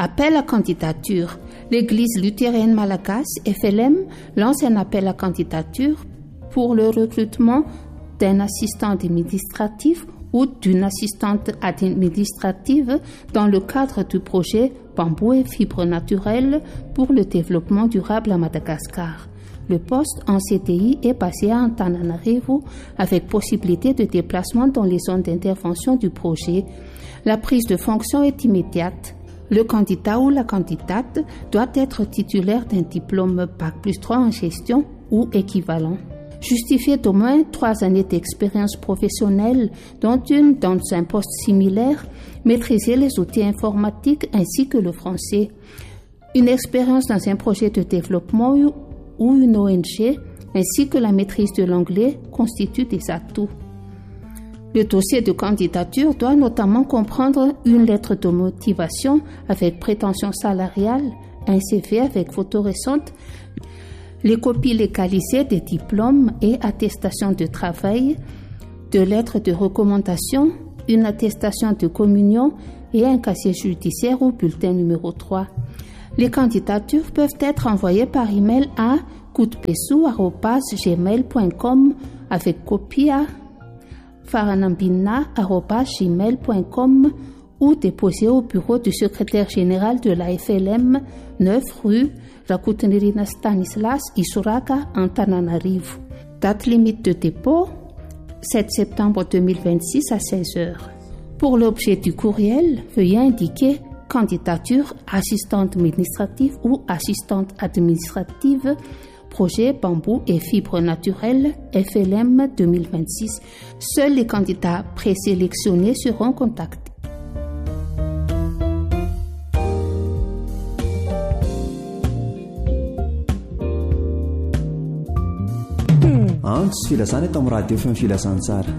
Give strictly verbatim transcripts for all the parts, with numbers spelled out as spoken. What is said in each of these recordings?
Appel à candidature. L'Église luthérienne malagache, F L M, lance un appel à candidature pour le recrutement d'un assistant administratif ou d'une assistante administrative dans le cadre du projet Bambou et fibres naturelles pour le développement durable à Madagascar. Le poste en C D I est basé à Antananarivo avec possibilité de déplacement dans les zones d'intervention du projet. La prise de fonction est immédiate. Le candidat ou la candidate doit être titulaire d'un diplôme bac plus trois en gestion ou équivalent. Justifier d'au moins trois années d'expérience professionnelle, dont une dans un poste similaire, maîtriser les outils informatiques ainsi que le français. Une expérience dans un projet de développement ou une O N G, ainsi que la maîtrise de l'anglais constituent des atouts. Le dossier de candidature doit notamment comprendre une lettre de motivation avec prétention salariale, un C V avec photo récente, les copies légalisées des diplômes et attestations de travail, de lettres de recommandation, une attestation de communion et un casier judiciaire ou bulletin numéro trois. Les candidatures peuvent être envoyées par email à coupdepesou arobase gmail point com avec copie à faranambina arobase gmail point com ou déposées au bureau du secrétaire général de la F L M, neuf rue Rakoutenirina Stanislas, Isuraka, Antananarivo. Date limite de dépôt, sept septembre deux mille vingt-six à seize heures. Pour l'objet du courriel, veuillez indiquer candidature assistante administrative ou assistante administrative, projet Bambou et fibres naturelles, F L M deux mille vingt-six. Seuls les candidats présélectionnés seront contactés. Andro sy filazana eto amin'ny radio feo filazansara.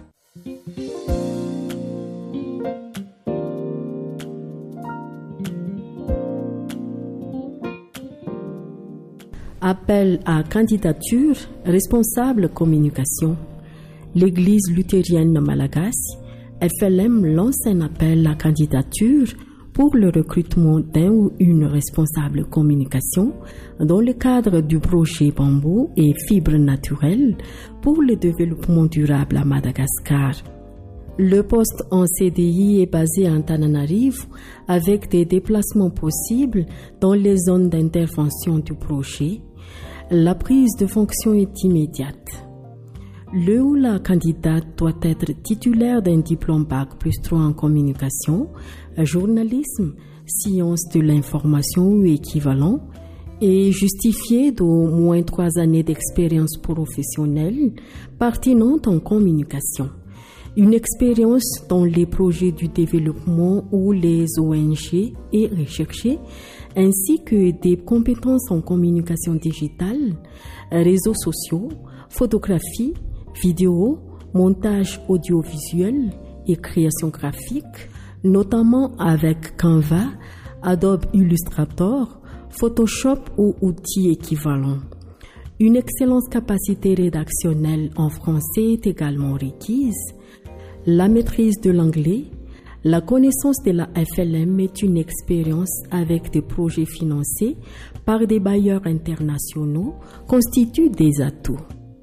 Appel à candidature, responsable communication. L'Église luthérienne malagache, F L M, lance un appel à candidature pour le recrutement d'un ou une responsable communication dans le cadre du projet Bambou et fibres naturelles pour le développement durable à Madagascar. Le poste en C D I est basé à Antananarivo avec des déplacements possibles dans les zones d'intervention du projet. La prise de fonction est immédiate. Le ou la candidate doit être titulaire d'un diplôme bac plus trois en communication, journalisme, sciences de l'information ou équivalent et justifier d'au moins trois années d'expérience professionnelle pertinente en communication. Une expérience dans les projets du développement ou les O N G est recherchée, ainsi que des compétences en communication digitale, réseaux sociaux, photographie, vidéo, montage audiovisuel et création graphique, notamment avec Canva, Adobe Illustrator, Photoshop ou outils équivalents. Une excellente capacité rédactionnelle en français est également requise. La maîtrise de l'anglais, la connaissance de la F L M est une expérience avec des projets financés par des bailleurs internationaux constitue des atouts.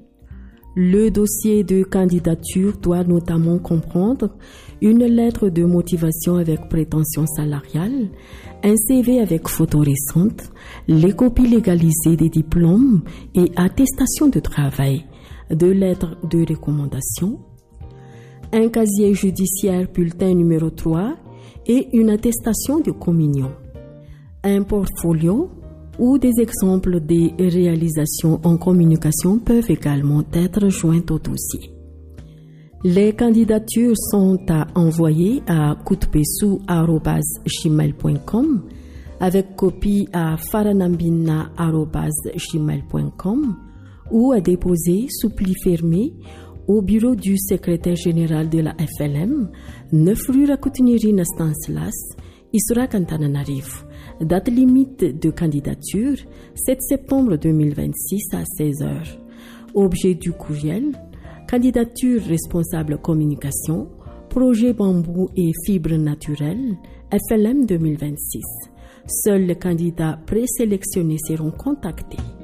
Le dossier de candidature doit notamment comprendre une lettre de motivation avec prétention salariale, un C V avec photo récente, les copies légalisées des diplômes et attestations de travail, deux lettres de recommandation, un casier judiciaire bulletin numéro trois et une attestation de communion, un portfolio ou des exemples des réalisations en communication peuvent également être joints au dossier. Les candidatures sont à envoyer à coupdepesou arobase gmail point com avec copie à faranambina arobase gmail point com ou à déposer sous pli fermé au bureau du secrétaire général de la F L M, neuf rue Rakoutenirina Stanislas, Isuraka, Antananarivo. Date limite de candidature, sept septembre deux mille vingt-six à seize heures. Objet du courriel, candidature responsable communication, projet bambou et fibres naturelles, F L M deux mille vingt-six. Seuls les candidats présélectionnés seront contactés.